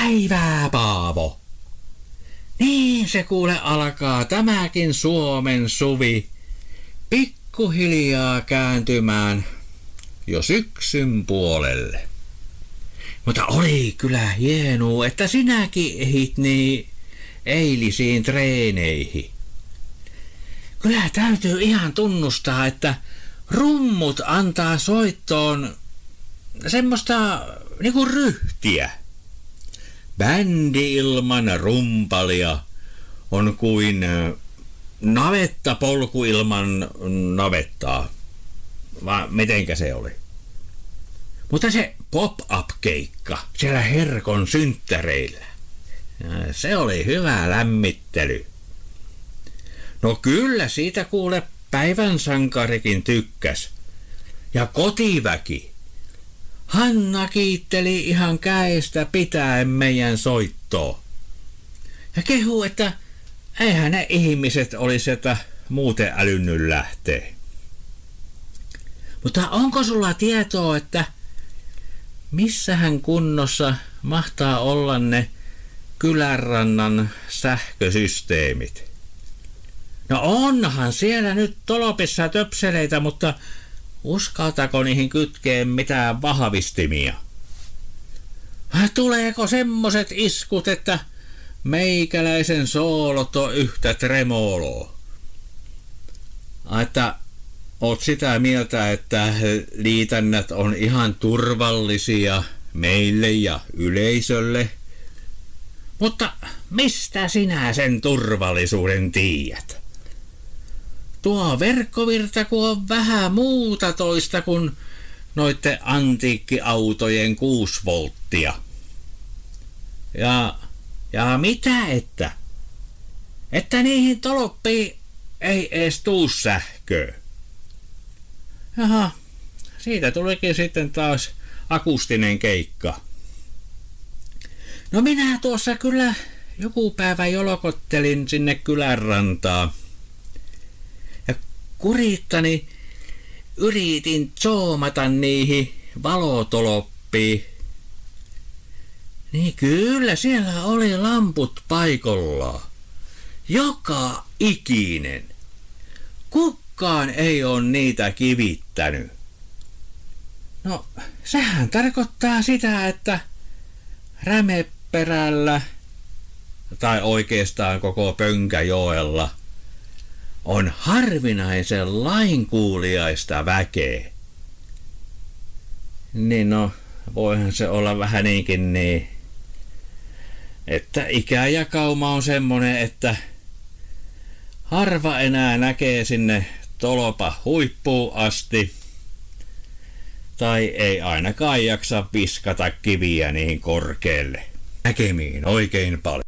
päivää, Paavo. Niin se kuule alkaa tämäkin Suomen suvi pikkuhiljaa kääntymään jo syksyn puolelle. Mutta oli kyllä hienoa, että sinäkin ehit niin eilisiin treeneihin. Kyllä täytyy ihan tunnustaa, että rummut antaa soittoon semmoista niinku ryhtiä. Bändi ilman rumpalia on kuin navettapolku ilman navettaa. Vai mitenkä se oli? Mutta se pop-up-keikka siellä Herkon synttäreillä, se oli hyvä lämmittely. No kyllä siitä kuule päivän sankarikin tykkäs. Ja kotiväki. Hanna kiitteli ihan käestä pitäen meidän soittoa. Ja kehu, että eihän ne ihmiset olisi, että muuten älynnyt lähtee. Mutta onko sulla tietoa, että missähän kunnossa mahtaa olla ne kylänrannan sähkösysteemit? No onhan siellä nyt tolopissa töpseleitä, mutta uskaltaako niihin kytkeen mitään vahvistimia? Tuleeko semmoset iskut, että meikäläisen soolot on yhtä tremoloa? Että oot sitä mieltä, että liitännät on ihan turvallisia meille ja yleisölle? Mutta mistä sinä sen turvallisuuden tiedät? Tuo verkkovirta kun on vähän muuta toista kuin noitten antiikkiautojen 6 volttia. Ja mitä että? Että niihin toloppiin ei edes tuu sähköä. Jaha, siitä tulikin sitten taas akustinen keikka. No minä tuossa kyllä joku päivä jolokottelin sinne kylänrantaa. Ja kurittani yritin zoomata niihin valotoloppiin. Niin kyllä siellä oli lamput paikallaan. Joka ikinen. Kukaan ei ole niitä kivittänyt. No, sehän tarkoittaa sitä, että Rämeperällä, tai oikeastaan koko Pönkäjoella, on harvinaisen lainkuuliaista väkeä. Niin no, voihan se olla vähän niinkin niin, että ikäjakauma on semmonen, että harva enää näkee sinne tolopa huippuun asti, tai ei ainakaan jaksa viskata kiviä niihin korkealle. Näkemiin oikein paljon.